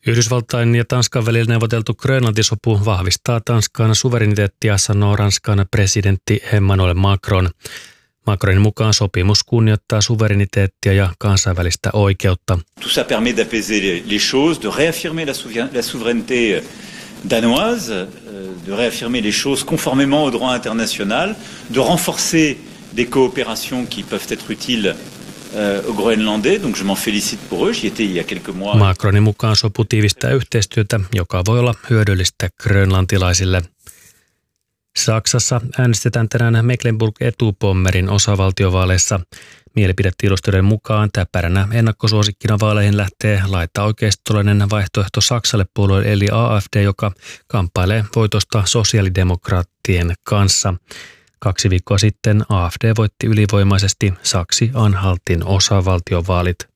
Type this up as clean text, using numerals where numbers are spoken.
Yhdysvaltain ja Tanskan välillä neuvoteltu Grönlantisopu vahvistaa Tanskan suvereniteettia, sanoo Ranskan presidentti Emmanuel Macron. Macronin mukaan sopimus kunnioittaa suvereniteettia ja kansainvälistä oikeutta. Tout ça permet d'apaiser les choses, de réaffirmer la souveraineté danoise, de réaffirmer les choses conformément au droit international, de renforcer des coopérations qui peuvent être utiles aux Groenlandais, donc je m'en félicite pour eux. J'y étais il y a quelques mois. Macronin mukaan sopu tiivistää yhteistyötä, joka voi olla hyödyllistä grönlantilaisille. Saksassa äänestetään tänään Mecklenburg-Etupommerin osavaltiovaaleissa. Mielipidetiedustelujen mukaan täpäränä ennakkosuosikkina vaaleihin lähtee laitaoikeistolainen vaihtoehto Saksalle puolueelle eli AfD, joka kamppailee voitosta sosiaalidemokraattien kanssa. 2 viikkoa sitten AfD voitti ylivoimaisesti Saksi-Anhaltin osavaltiovaalit.